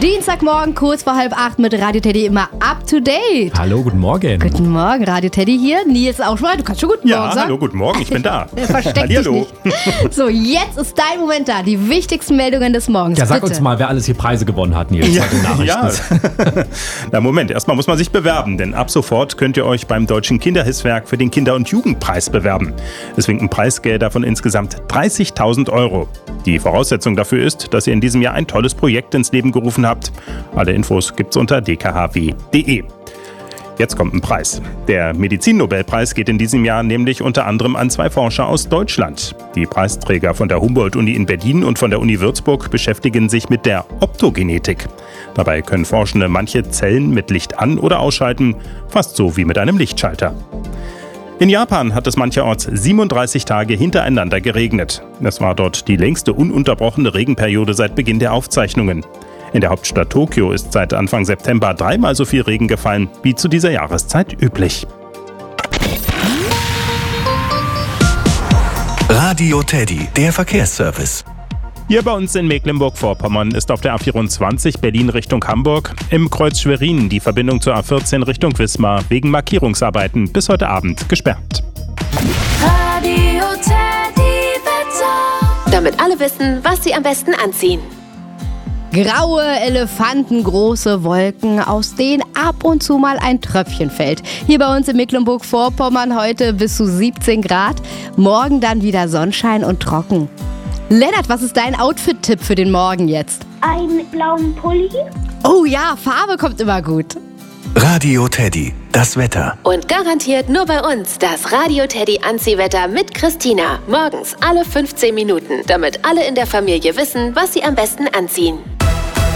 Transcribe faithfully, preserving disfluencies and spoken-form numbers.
Dienstagmorgen, kurz vor halb acht mit Radio Teddy immer up to date. Hallo, guten Morgen. Guten Morgen, Radio Teddy hier. Nils auch schon mal. Du kannst schon guten ja, Morgen sagen. Hallo, guten Morgen, ich bin da. Versteck dich Hallihallo. nicht. So, jetzt ist dein Moment da. Die wichtigsten Meldungen des Morgens. Ja, sag Bitte. uns mal, wer alles hier Preise gewonnen hat, Nils. Ja, bei den Nachrichten. ja. Na Moment, erstmal muss man sich bewerben, denn ab sofort könnt ihr euch beim Deutschen Kinderhilfswerk für den Kinder- und Jugendpreis bewerben. Es winken Preisgelder von insgesamt dreißigtausend Euro. Die Voraussetzung dafür ist, dass ihr in diesem Jahr ein tolles Projekt ins Leben gerufen habt. Alle Infos gibt's unter d k h w punkt d e. Jetzt kommt ein Preis. Der Medizinnobelpreis geht in diesem Jahr nämlich unter anderem an zwei Forscher aus Deutschland. Die Preisträger von der Humboldt-Uni in Berlin und von der Uni Würzburg beschäftigen sich mit der Optogenetik. Dabei können Forschende manche Zellen mit Licht an- oder ausschalten, fast so wie mit einem Lichtschalter. In Japan hat es mancherorts siebenunddreißig Tage hintereinander geregnet. Es war dort die längste ununterbrochene Regenperiode seit Beginn der Aufzeichnungen. In der Hauptstadt Tokio ist seit Anfang September dreimal so viel Regen gefallen wie zu dieser Jahreszeit üblich. Radio Teddy, der Verkehrsservice. Hier bei uns in Mecklenburg-Vorpommern ist auf der A vierundzwanzig Berlin Richtung Hamburg im Kreuz Schwerin die Verbindung zur A vierzehn Richtung Wismar wegen Markierungsarbeiten bis heute Abend gesperrt. Radio Teddy Wetter. Damit alle wissen, was sie am besten anziehen. Graue Elefanten, große Wolken, aus denen ab und zu mal ein Tröpfchen fällt. Hier bei uns in Mecklenburg-Vorpommern heute bis zu siebzehn Grad. Morgen dann wieder Sonnenschein und trocken. Lennart, was ist dein Outfit-Tipp für den Morgen jetzt? Einen blauen Pulli. Oh ja, Farbe kommt immer gut. Radio Teddy, das Wetter. Und garantiert nur bei uns das Radio Teddy Anziehwetter mit Christina. Morgens alle fünfzehn Minuten, damit alle in der Familie wissen, was sie am besten anziehen.